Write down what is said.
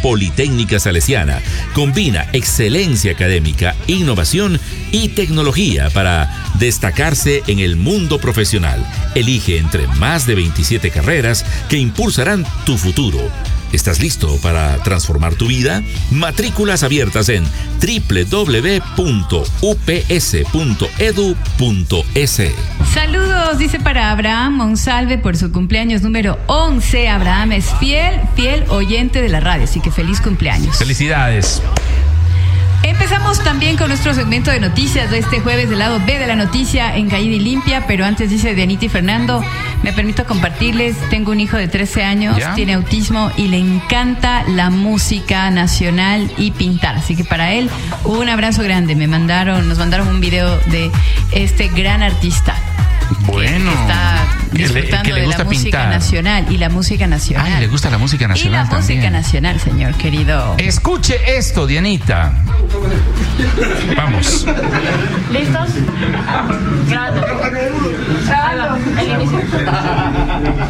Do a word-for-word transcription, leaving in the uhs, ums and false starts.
Politécnica Salesiana combina excelencia académica, innovación y tecnología para destacarse en el mundo profesional. Elige entre más de veintisiete carreras que impulsarán tu futuro. ¿Estás listo para transformar tu vida? Matrículas abiertas en doble u doble u doble u punto u p s punto e d u punto e s. Saludos, dice para Abraham Monsalve por su cumpleaños número once. Abraham es fiel, fiel oyente de la radio, así que feliz cumpleaños. Felicidades. Empezamos también con nuestro segmento de noticias de este jueves del lado B de la noticia en Caída y Limpia, pero antes dice Dianita y Fernando, me permito compartirles, tengo un hijo de trece años, ¿Ya? Tiene autismo y le encanta la música nacional y pintar, así que para él un abrazo grande, me mandaron, nos mandaron un video de este gran artista. Bueno, que está que le- disfrutando que le de gusta la música pintar. nacional y la música nacional. Ay, le gusta la música nacional y la también. música nacional, señor querido. Escuche esto, Dianita. Vamos. ¿Listos? Grabando. Grabando. El inicio.